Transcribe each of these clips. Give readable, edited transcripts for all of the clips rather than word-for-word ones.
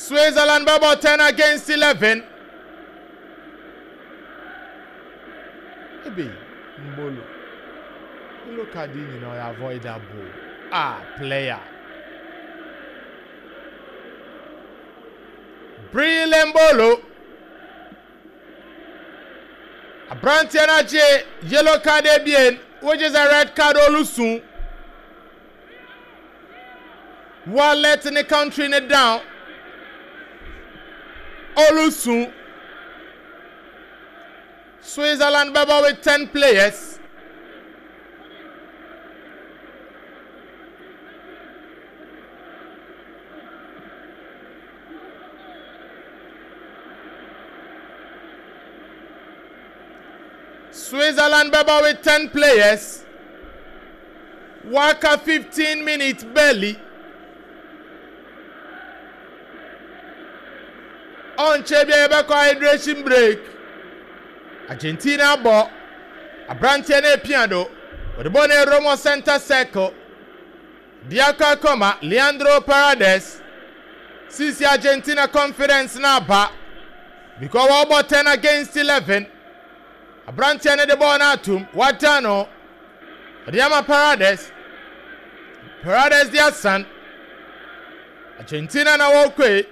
Switzerland by about 10 against 11. Maybe Mbolo. Look at this, avoid that ball. Player. Brilliant Mbolo. Abrantiana J, yellow card bien, which is a red card Olusun. While letting the country in it down. Olusun. Switzerland Baba with 10 players. Switzerland Baba with 10 players. Waka 15 minutes barely. On Chebia Ebeko hydration break. Argentina ball. Abrantiane piano. With the Bonne Romo center circle. Diaka Koma. Leandro Paredes. Sisi Argentina confidence napa. Because we're about 10 against 11. Abrantiane the ball natum. Watano. Diama Paredes. Paredes their son. Argentina na walkway.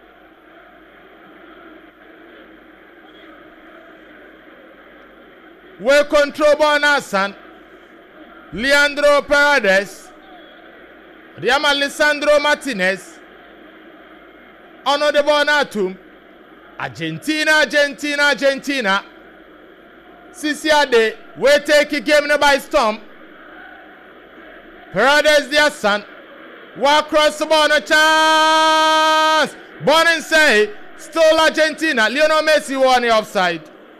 We control Bonasan. Leandro Paredes. Diama Lisandro Martinez. Ono de Bonatum. Argentina. Sisiade. We take a game by storm. Paredes their son. Walk across the ball, no chance. Bonin say. Still Argentina. Lionel Messi won the offside.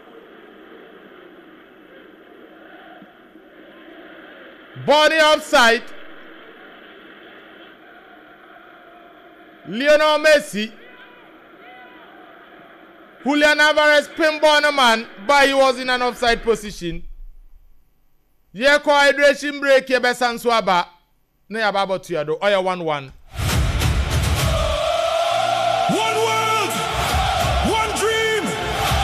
Body offside. Lionel Messi. Julian Alvarez pinball a man, but he was in an offside position. Ye ko hydration break ye besan swaba. Ne ababo tuyado. Oya 1-1.